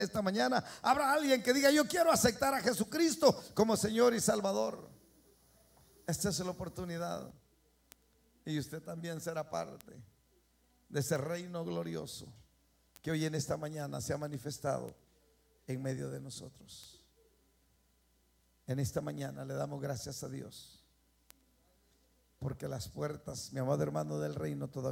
esta mañana habrá alguien que diga: yo quiero aceptar a Jesucristo como Señor y Salvador. Esta es la oportunidad. Y usted también será parte de ese reino glorioso que hoy en esta mañana se ha manifestado en medio de nosotros. En esta mañana le damos gracias a Dios, porque las puertas, mi amado hermano, del reino todavía